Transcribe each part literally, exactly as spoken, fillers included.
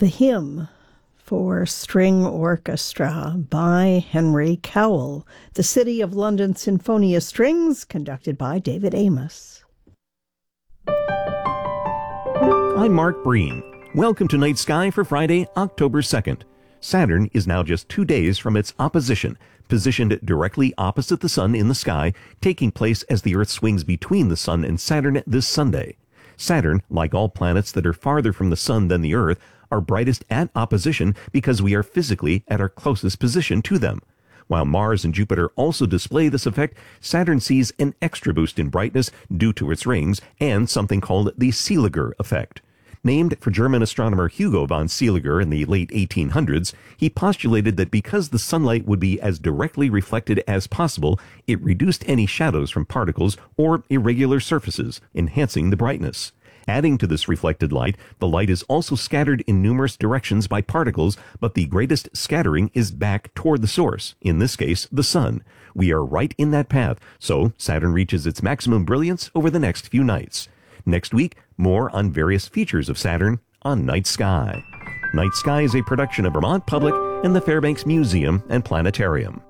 The Hymn for String Orchestra by Henry Cowell, the City of London Sinfonia Strings, conducted by David Amos. I'm Mark Breen. Welcome to Night Sky for Friday, October second. Saturn is now just two days from its opposition, positioned directly opposite the Sun in the sky, taking place as the Earth swings between the Sun and Saturn this Sunday. Saturn, like all planets that are farther from the Sun than the Earth, are brightest at opposition because we are physically at our closest position to them. While Mars and Jupiter also display this effect, Saturn sees an extra boost in brightness due to its rings and something called the Seeliger effect. Named for German astronomer Hugo von Seeliger in the late eighteen hundreds, he postulated that because the sunlight would be as directly reflected as possible, it reduced any shadows from particles or irregular surfaces, enhancing the brightness. Adding to this reflected light, the light is also scattered in numerous directions by particles, but the greatest scattering is back toward the source, in this case, the Sun. We are right in that path, so Saturn reaches its maximum brilliance over the next few nights. Next week, more on various features of Saturn on Night Sky. Night Sky is a production of Vermont Public and the Fairbanks Museum and Planetarium.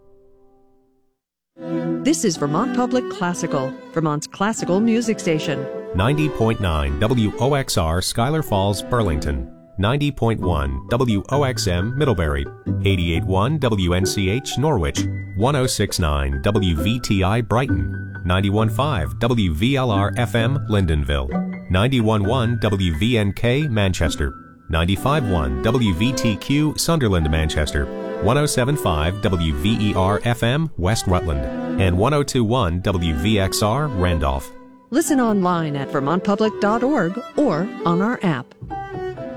This is Vermont Public Classical, Vermont's classical music station. ninety point nine W O X R Schuyler Falls, Burlington. ninety point one W O X M Middlebury. eighty-eight point one W N C H Norwich. one oh six point nine W V T I Brighton. ninety-one point five W V L R F M Lyndonville. ninety-one point one W V N K Manchester. ninety-five point one W V T Q Sunderland, Manchester. one oh seven point five W V E R F M West Rutland. And one oh two point one W V X R Randolph. Listen online at vermont public dot org or on our app.